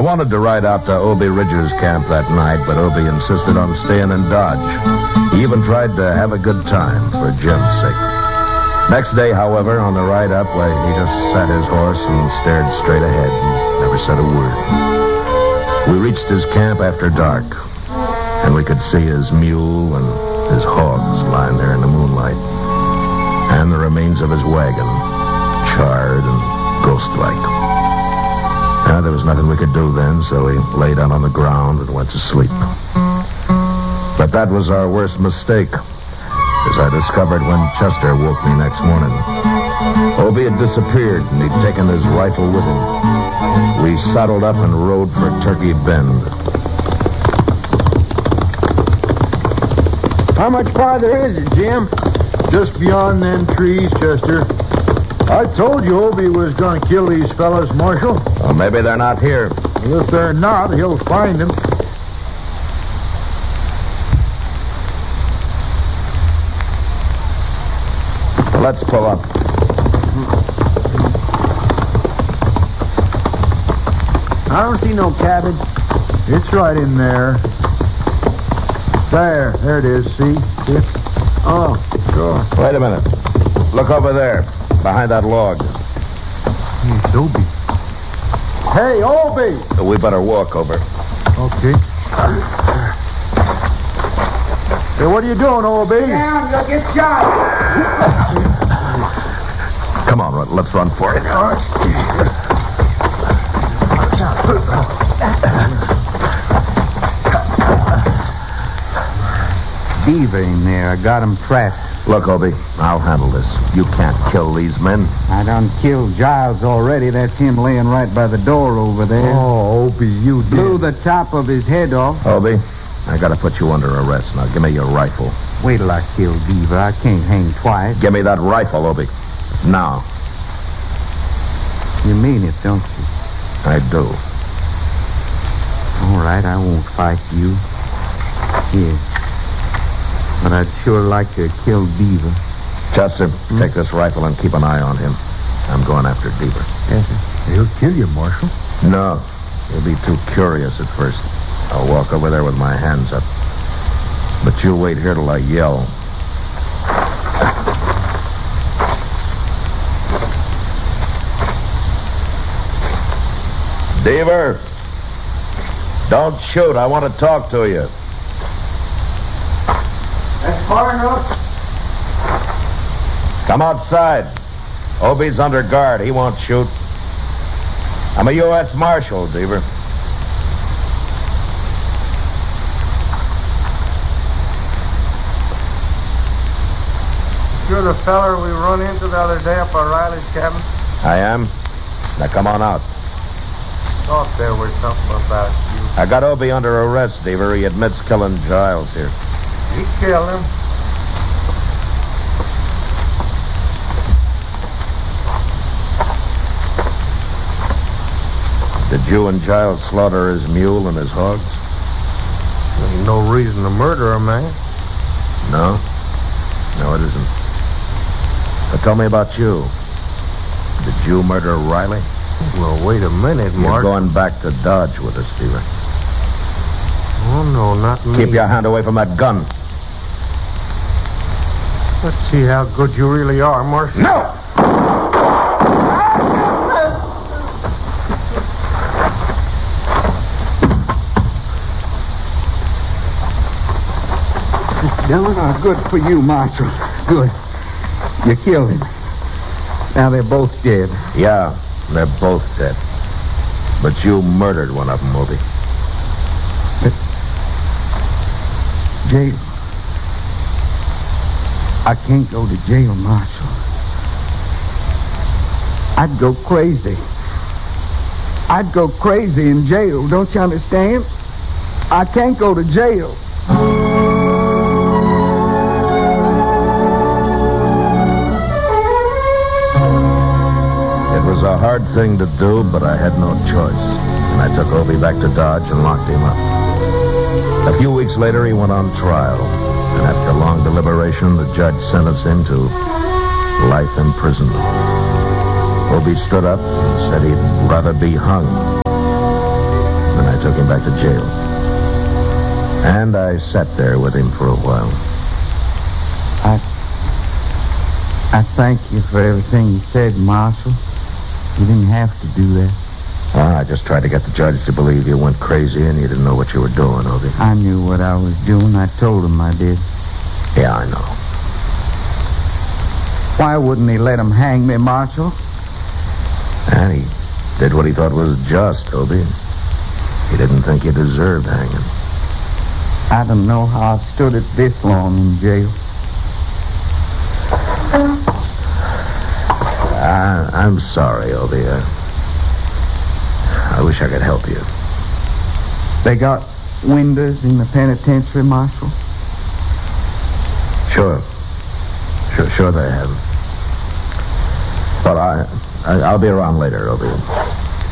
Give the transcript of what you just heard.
wanted to ride out to Obie Ridger's camp that night, but Obie insisted on staying in Dodge. He even tried to have a good time for Jim's sake. Next day, however, on the ride up, he just sat his horse and stared straight ahead and never said a word. We reached his camp after dark, and we could see his mule and his hogs lying there in the moonlight, and the remains of his wagon, charred and ghost-like. There was nothing we could do then, so we lay down on the ground and went to sleep. But that was our worst mistake, as I discovered when Chester woke me next morning. Obie had disappeared, and he'd taken his rifle with him. We saddled up and rode for Turkey Bend. How much farther is it, Jim? Just beyond them trees, Chester. I told you Obie was going to kill these fellas, Marshal. Well, maybe they're not here. Well, if they're not, he'll find them. Let's pull up. I don't see no cabin. It's right in there. There it is, see? Oh, sure. Wait a minute. Look over there, behind that log. It's Obie. Hey, Obie! We better walk over. Okay. Hey, what are you doing, Obie? Down, you'll get shot. Come on, let's run for it. Beaver in there. I got him trapped. Look, Obie, I'll handle this. You can't kill these men. I done killed Giles already. That's him laying right by the door over there. Oh, Obie, you did. Blew the top of his head off. Obie, I gotta put you under arrest. Now, give me your rifle. Wait till I kill Beaver. I can't hang twice. Give me that rifle, Obie. Now. You mean it, don't you? I do. All right, I won't fight you. Here. But I'd sure like to kill Beaver. Chester, take this rifle and keep an eye on him. I'm going after Beaver. Yes, sir. He'll kill you, Marshal. No, he'll be too curious at first. I'll walk over there with my hands up. But you wait here till I yell. Beaver! Don't shoot. I want to talk to you. That's far enough. Come outside. Obie's under guard. He won't shoot. I'm a U.S. Marshal, Beaver. You're the feller we run into the other day up at Riley's cabin? I am. Now come on out. Thought there was something about you. I got Obie under arrest, Beaver. He admits killing Giles here. He killed him. Did you and Giles slaughter his mule and his hogs? Ain't no reason to murder a man. No? No, it isn't. But tell me about you. Did you murder Riley? Well, wait a minute, You're Mark. going back to Dodge with us, Beaver. Oh, no, not me. Keep your hand away from that gun. Let's see how good you really are, Marshal. No! No, good for you, Marshal. Good. You killed him. Now they're both dead. Yeah, they're both dead. But you murdered one of them, Obie. But jail. I can't go to jail, Marshal. I'd go crazy. I'd go crazy in jail, don't you understand? I can't go to jail. It was a hard thing to do, but I had no choice. And I took Obie back to Dodge and locked him up. A few weeks later, he went on trial. And after long deliberation, the judge sentenced him to life imprisonment. Obie stood up and said he'd rather be hung. I took him back to jail. And I sat there with him for a while. I thank you for everything you said, Marshal. You didn't have to do that. I just tried to get the judge to believe you went crazy and you didn't know what you were doing, Obie. I knew what I was doing. I told him I did. Yeah, I know. Why wouldn't he let him hang me, Marshal? And he did what he thought was just, Obie. He didn't think you deserved hanging. I don't know how I've stood it this long in jail. I'm sorry, Obie. I wish I could help you. They got windows in the penitentiary, Marshal? Sure they have. Well, I'll be around later, Obie.